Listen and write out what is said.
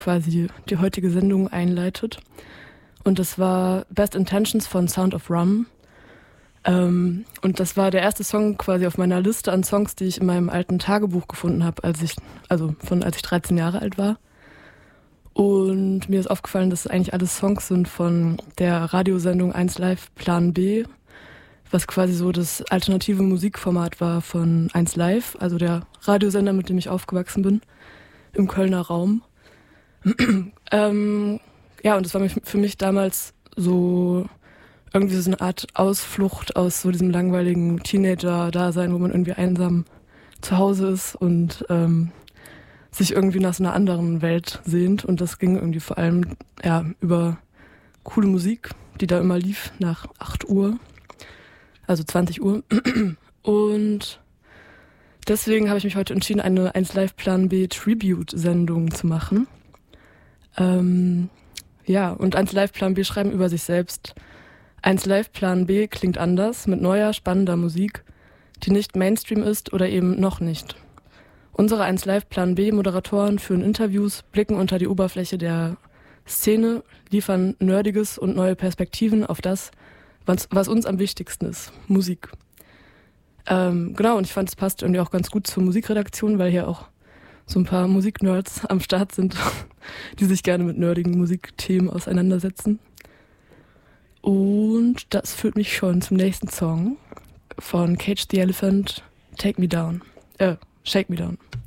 quasi die heutige Sendung einleitet. Und das war Best Intentions von Sound of Rum. Und das war der erste Song quasi auf meiner Liste an Songs, die ich in meinem alten Tagebuch gefunden habe, als ich 13 Jahre alt war. Und mir ist aufgefallen, dass es eigentlich alles Songs sind von der Radiosendung 1 Live Plan B, was quasi so das alternative Musikformat war von 1 Live, also der Radiosender, mit dem ich aufgewachsen bin, im Kölner Raum. Ja, und das war für mich damals so irgendwie so eine Art Ausflucht aus so diesem langweiligen Teenager-Dasein, wo man irgendwie einsam zu Hause ist und sich irgendwie nach so einer anderen Welt sehnt. Und das ging irgendwie vor allem über coole Musik, die da immer lief nach 8 Uhr, also 20 Uhr. Und deswegen habe ich mich heute entschieden, eine 1 Live Plan B Tribute-Sendung zu machen. Und 1 Live Plan B schreiben über sich selbst. 1 Live Plan B klingt anders, mit neuer, spannender Musik, die nicht Mainstream ist oder eben noch nicht. Unsere 1 Live Plan B Moderatoren führen Interviews, blicken unter die Oberfläche der Szene, liefern nerdiges und neue Perspektiven auf das, was uns am wichtigsten ist, Musik. Und ich fand, es passt irgendwie auch ganz gut zur Musikredaktion, weil hier auch so ein paar Musiknerds am Start sind, die sich gerne mit nerdigen Musikthemen auseinandersetzen. Und das führt mich schon zum nächsten Song von Cage the Elephant, Shake Me Down.